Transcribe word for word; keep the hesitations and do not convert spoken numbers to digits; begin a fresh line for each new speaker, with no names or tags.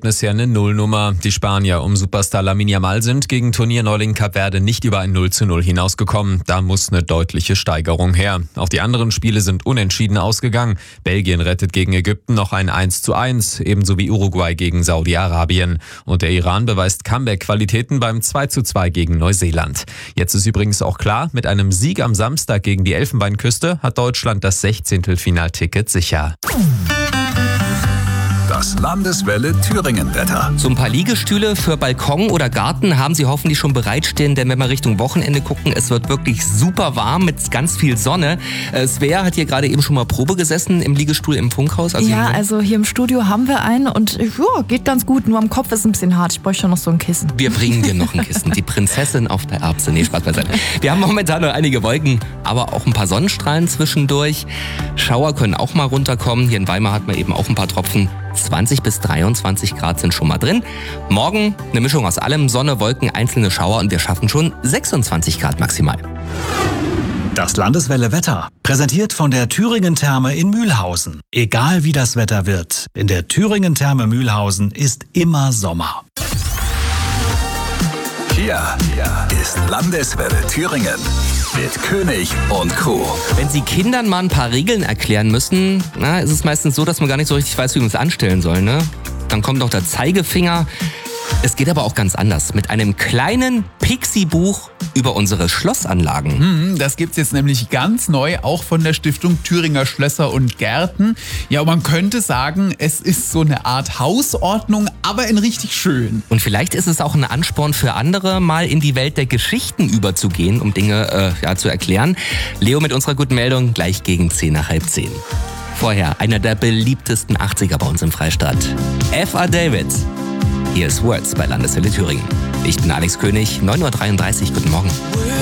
Ergebnis her eine Nullnummer. Die Spanier um Superstar Lamine Yamal sind gegen Turnierneuling Kap Verde nicht über ein null zu null hinausgekommen. Da muss eine deutliche Steigerung her. Auch die anderen Spiele sind unentschieden ausgegangen. Belgien rettet gegen Ägypten noch ein eins zu eins, ebenso wie Uruguay gegen Saudi-Arabien. Und der Iran beweist Comeback-Qualitäten beim zwei zu zwei gegen Neuseeland. Jetzt ist übrigens auch klar, mit einem Sieg am Samstag gegen die Elfenbeinküste hat Deutschland das Sechzehntelfinalticket sicher.
Das Landeswelle Thüringen-Wetter.
So ein paar Liegestühle für Balkon oder Garten haben Sie hoffentlich schon bereitstehen, denn wenn wir Richtung Wochenende gucken, es wird wirklich super warm mit ganz viel Sonne. Äh, Svea hat hier gerade eben schon mal Probe gesessen im Liegestuhl im Funkhaus.
Also ja, also hier im Studio haben wir einen und ja, geht ganz gut, nur am Kopf ist ein bisschen hart. Ich bräuchte schon noch so ein Kissen.
Wir bringen dir noch ein Kissen. Die Prinzessin auf der Erbse. Nee, Spaß beiseite. Wir haben momentan noch einige Wolken, aber auch ein paar Sonnenstrahlen zwischendurch. Schauer können auch mal runterkommen. Hier in Weimar hat man eben auch ein paar Tropfen. zwanzig bis dreiundzwanzig Grad sind schon mal drin. Morgen eine Mischung aus allem, Sonne, Wolken, einzelne Schauer und wir schaffen schon sechsundzwanzig Grad maximal.
Das Landeswelle Wetter, präsentiert von der Thüringen Therme in Mühlhausen. Egal wie das Wetter wird, in der Thüringen Therme Mühlhausen ist immer Sommer. Hier, hier ist Landeswelle Thüringen mit König und Co.
Wenn Sie Kindern mal ein paar Regeln erklären müssen, na, ist es meistens so, dass man gar nicht so richtig weiß, wie man es anstellen soll. Ne? Dann kommt noch der Zeigefinger. Es geht aber auch ganz anders. Mit einem kleinen Pixie-Buch über unsere Schlossanlagen.
Hm, das gibt's jetzt nämlich ganz neu, auch von der Stiftung Thüringer Schlösser und Gärten. Ja, und man könnte sagen, es ist so eine Art Hausordnung, aber in richtig schön.
Und vielleicht ist es auch ein Ansporn für andere, mal in die Welt der Geschichten überzugehen, um Dinge äh, ja, zu erklären. Leo mit unserer guten Meldung gleich gegen zehn nach halb zehn. Vorher einer der beliebtesten achtziger bei uns im Freistaat. F A David. Hier ist Words bei Landeswelle Thüringen. Ich bin Alex König, neun Uhr dreiunddreißig. Guten Morgen.